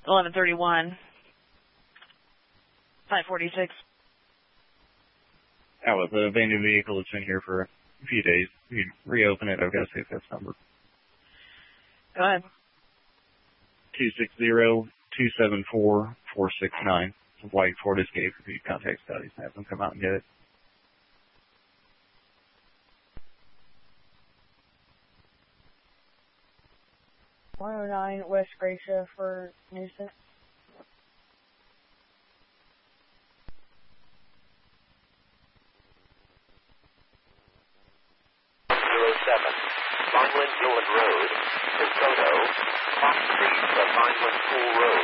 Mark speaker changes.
Speaker 1: 1131. 546.
Speaker 2: That was a abandoned vehicle that's been here for a few days. If you reopen it, I've got to see if that's number.
Speaker 1: Go ahead.
Speaker 2: 260-274-469. It's a white Ford Escape. If you contact Studies and have them come out and get it.
Speaker 1: .109 West Gracia for nuisance.
Speaker 3: Vineland Gillen Road, DeSoto, Fox Street, the Vineland Pool Road.